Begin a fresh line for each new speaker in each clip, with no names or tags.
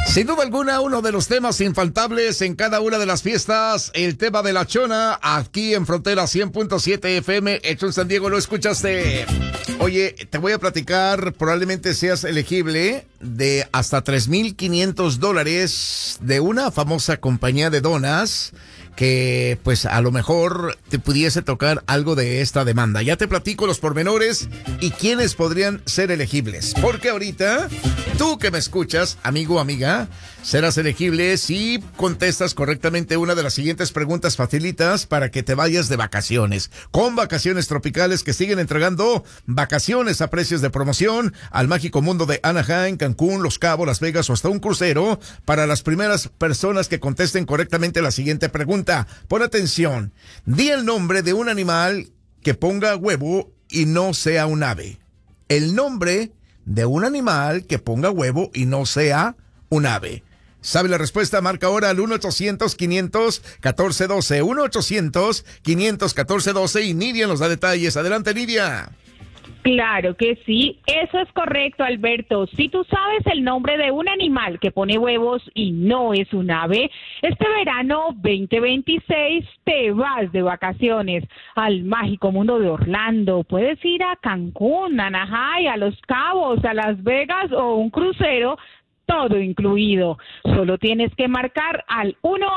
Sin duda alguna, uno de los temas infaltables en cada una de las fiestas, el tema de la chona, aquí en Frontera 100.7 FM, hecho en San Diego, ¿lo escuchaste? Oye, te voy a platicar, probablemente seas elegible de hasta $3,500 de una famosa compañía de donas que pues a lo mejor te pudiese tocar algo de esta demanda. Ya te platico los pormenores y quiénes podrían ser elegibles. Porque ahorita, tú que me escuchas, amigo o amiga, serás elegible si contestas correctamente una de las siguientes preguntas facilitas para que te vayas de vacaciones. Con Vacaciones Tropicales, que siguen entregando vacaciones a precios de promoción al mágico mundo de Anaheim, Cancún, Los Cabos, Las Vegas o hasta un crucero para las primeras personas que contesten correctamente la siguiente pregunta. Pon atención. Di el nombre de un animal que ponga huevo y no sea un ave. El nombre de un animal que ponga huevo y no sea un ave. ¿Sabe la respuesta? Marca ahora al 1-800-500-1412. 1-800-500-1412 y Nidia nos da detalles. Adelante, Nidia.
Claro que sí, eso es correcto, Alberto. Si tú sabes el nombre de un animal que pone huevos y no es un ave, este verano 2026 te vas de vacaciones al mágico mundo de Orlando. Puedes ir a Cancún, a Anaheim, a Los Cabos, a Las Vegas o un crucero, todo incluido. Solo tienes que marcar al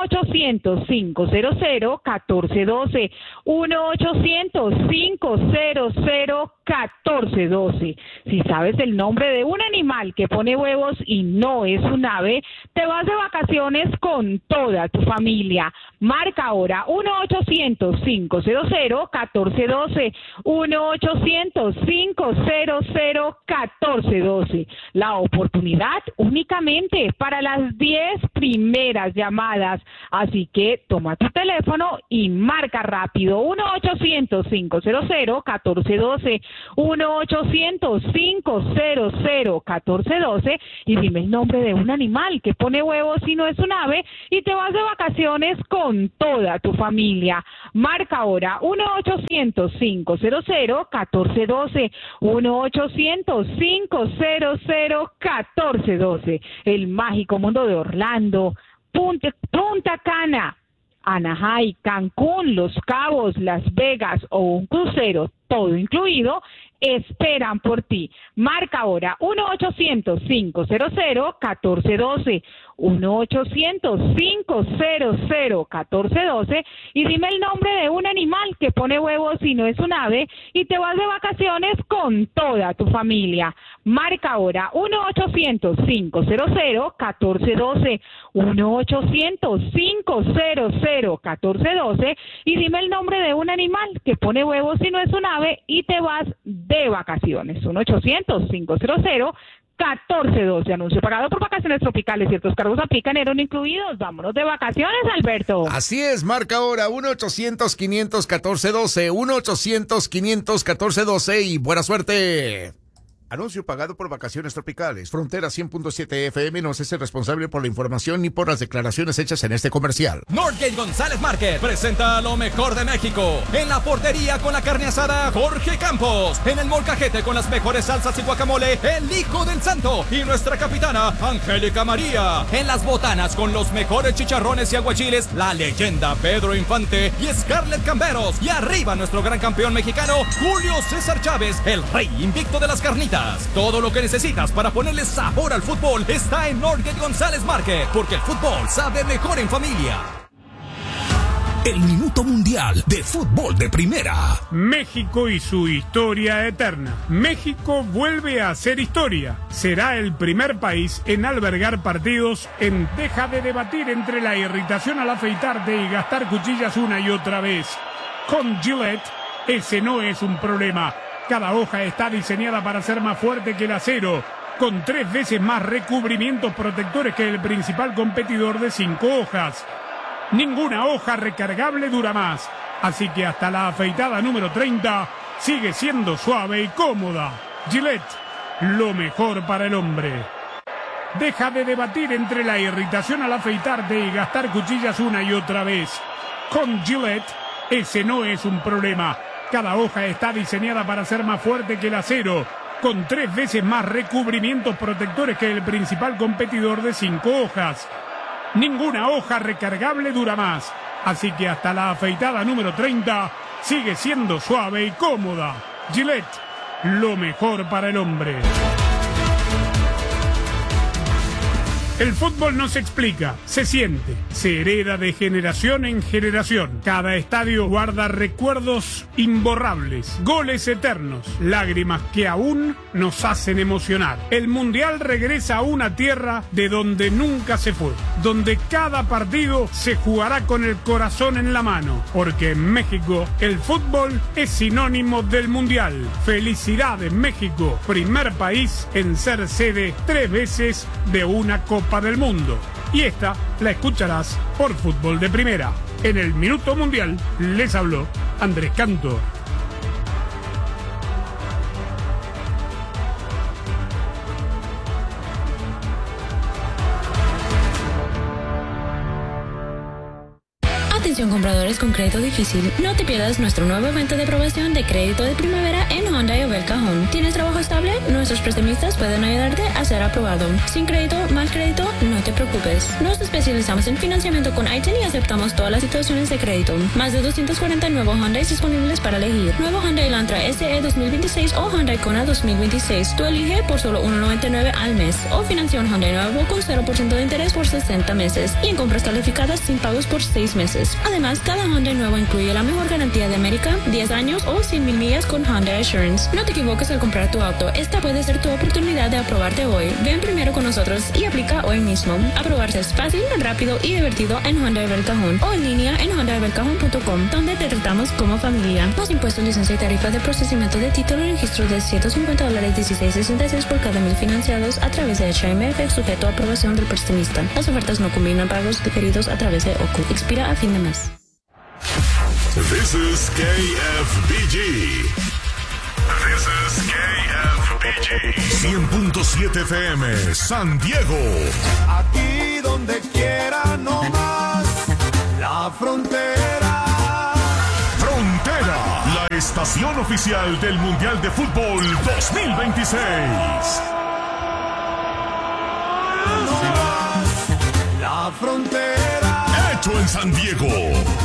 1-800-500-1412, 1-800-500-1412. Si sabes el nombre de un animal que pone huevos y no es un ave, te vas de vacaciones con toda tu familia. Marca ahora 1-800-500-1412, 1-800-500-1412. La oportunidad únicamente para las 10 primeras llamadas. Así que toma tu teléfono y marca rápido 1-800-500-1412, 1-800-500-1412 y dime el nombre de un animal que pone huevos y no es un ave y te vas de vacaciones con toda tu familia. Marca ahora 1-800-500-1412, 1-800-500-1412. El mágico mundo de Orlando, Punta Cana, Anaheim, Cancún, Los Cabos, Las Vegas o un crucero, todo incluido, esperan por ti. Marca ahora 1-800-500-1412, 1-800-500-1412 y dime el nombre de un animal que pone huevos y no es un ave y te vas de vacaciones con toda tu familia. Marca ahora 1-800-500-1412, 1-800-500-1412 y dime el nombre de un animal que pone huevos y no es un ave y te vas de vacaciones. 1-800-500-1412. Anuncio pagado por Vacaciones Tropicales. Ciertos cargos aplican, eran incluidos. Vámonos de vacaciones, Alberto.
Así es, marca ahora 1-800-500-1412, 1-800-500-1412 y buena suerte. Anuncio pagado por Vacaciones Tropicales. Frontera 100.7 FM no se hace responsable por la información ni por las declaraciones hechas en este comercial.
Northgate González Market presenta lo mejor de México. En la portería con la carne asada, Jorge Campos. En el molcajete con las mejores salsas y guacamole, el Hijo del Santo. Y nuestra capitana, Angélica María. En las botanas con los mejores chicharrones y aguachiles, la leyenda Pedro Infante y Scarlett Camberos. Y arriba nuestro gran campeón mexicano, Julio César Chávez, el rey invicto de las carnitas. Todo lo que necesitas para ponerle sabor al fútbol está en Northgate González Market, porque el fútbol sabe mejor en familia.
El Minuto Mundial de Fútbol de Primera.
México y su historia eterna. México vuelve a hacer historia. Será el primer país en albergar partidos en deja de debatir entre la irritación al afeitarte y gastar cuchillas una y otra vez. Con Gillette, ese no es un problema. Cada hoja está diseñada para ser más fuerte que el acero, con 3 veces más recubrimientos protectores que el principal competidor de 5 hojas. Ninguna hoja recargable dura más, así que hasta la afeitada número 30 sigue siendo suave y cómoda. Gillette, lo mejor para el hombre. Deja de debatir entre la irritación al afeitarte y gastar cuchillas una y otra vez. Con Gillette, ese no es un problema. Cada hoja está diseñada para ser más fuerte que el acero, con 3 veces más recubrimientos protectores que el principal competidor de 5 hojas. Ninguna hoja recargable dura más, así que hasta la afeitada número 30 sigue siendo suave y cómoda. Gillette, lo mejor para el hombre. El fútbol no se explica, se siente, se hereda de generación en generación. Cada estadio guarda recuerdos imborrables, goles eternos, lágrimas que aún nos hacen emocionar. El Mundial regresa a una tierra de donde nunca se fue, donde cada partido se jugará con el corazón en la mano, porque en México el fútbol es sinónimo del Mundial. Felicidades México, primer país en ser sede 3 veces de una Copa del Mundo. Y esta la escucharás por Fútbol de Primera. En el Minuto Mundial les habló Andrés Cantor.
Atención compradores con crédito difícil, no te pierdas nuestro nuevo evento de aprobación de crédito de primavera en Hyundai Obel Cajón. ¿Tienes trabajo estable? Nuestros prestamistas pueden ayudarte a ser aprobado. Sin crédito, mal crédito, no te preocupes. Nos especializamos en financiamiento con ITIN y aceptamos todas las situaciones de crédito. Más de 240 nuevos Hyundai disponibles para elegir. Nuevo Hyundai Elantra SE 2026 o Hyundai Kona 2026. Tú elige por solo $1.99 al mes. O financia un Hyundai nuevo con 0% de interés por 60 meses. Y en compras calificadas sin pagos por 6 meses. Además, cada Hyundai nuevo incluye la mejor garantía de América, 10 años o 100,000 millas con Hyundai Assurance. No te equivoques al comprar tu auto. Esta puede ser tu oportunidad de aprobarte hoy. Ven primero con nosotros y aplica hoy mismo. Aprobarse es fácil, rápido y divertido en Hyundai Obel Cajón o en línea en HyundaiObelCajón.com, donde te tratamos como familia. Los impuestos, licencia y tarifa de procesamiento de título y registro de $150, $16.66 por cada 1,000 financiados a través de HMF, sujeto a aprobación del prestamista. Las ofertas no combinan pagos diferidos a través de OCU. Expira a fin de mes.
This is KFBG. This is KFBG. 100.7 FM, San Diego.
Aquí donde quiera, no más. La frontera.
Frontera, la estación oficial del Mundial de Fútbol 2026.
No más. La frontera.
Hecho en San Diego.